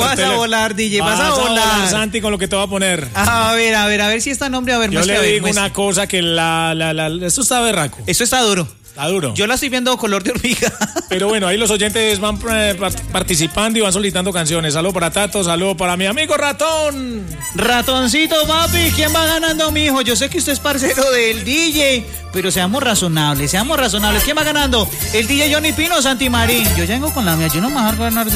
Vas a volar, DJ, vas a volar. Santi, con lo que te voy a poner. A ver si está nombre, a ver, yo muestra. Yo le digo una cosa que esto está berraco. Esto está duro. Está duro. Yo la estoy viendo color de hormiga. Pero bueno, ahí los oyentes van participando y van solicitando canciones. Saludos para Tato, saludos para mi amigo Ratón. Ratoncito, papi, ¿quién va ganando, mijo? Yo sé que usted es parcero del DJ, pero seamos razonables. ¿Quién va ganando? ¿El DJ Johnny Pino o Santi Marín? Yo ya vengo con la mía, yo no me voy a ganar de